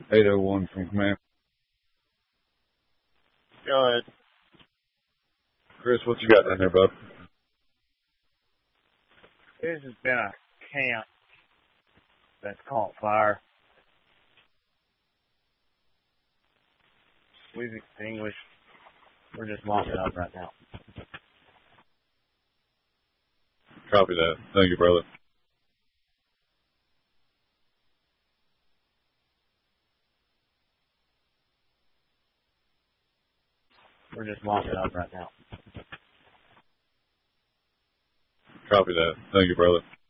801 from command. Go ahead. Chris, what you got down there, bud? This has been a camp that's caught fire. We've extinguished. We're just locking up right now. Copy that. Thank you, brother. We're just locking up right now. Copy that. Thank you, brother.